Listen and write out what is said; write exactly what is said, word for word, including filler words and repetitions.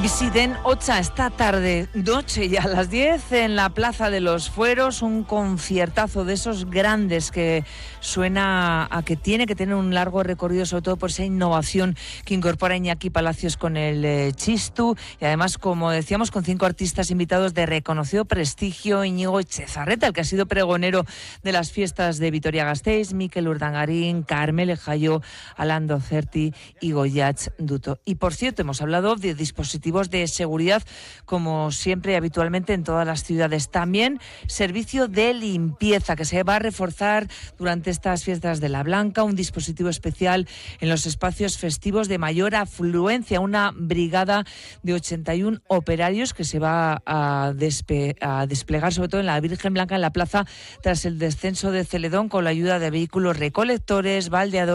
Visiten Ocha esta tarde, noche ya a las diez en la Plaza de los Fueros, un conciertazo de esos grandes que suena a que tiene que tener un largo recorrido, sobre todo por esa innovación que incorpora Iñaki Palacios con el eh, Chistu, y además, como decíamos, con cinco artistas invitados de reconocido prestigio: Íñigo Etxezarreta, el que ha sido pregonero de las fiestas de Vitoria-Gasteiz, Mikel Urdangarín, Carmele Jayo, Alan Docerti y Goyach Duto. Y por cierto, hemos hablado de dispositivos de seguridad, como siempre y habitualmente en todas las ciudades. También servicio de limpieza, que se va a reforzar durante estas fiestas de la Blanca, un dispositivo especial en los espacios festivos de mayor afluencia, una brigada de ochenta y uno operarios que se va a, despe- a desplegar sobre todo en la Virgen Blanca, en la plaza, tras el descenso de Celedón, con la ayuda de vehículos recolectores, baldeadores